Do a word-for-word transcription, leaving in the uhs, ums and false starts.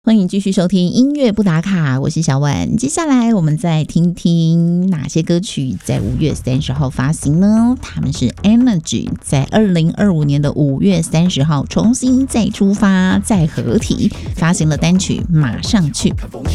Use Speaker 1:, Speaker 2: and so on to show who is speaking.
Speaker 1: 欢迎继续收听音乐不打卡，我是小婉。接下来我们再听听哪些歌曲在五月三十号发行呢？他们是 Energy 在二零二五年的五月三十号重新再出发再合体，发行了单曲《马上去》。